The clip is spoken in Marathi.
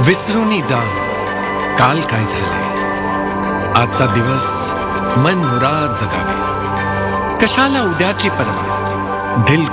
विसरूनी जा काल काय झाले, आजचा दिवस मन मुराद जगावे. कशाला उद्याची पर्वा, दिल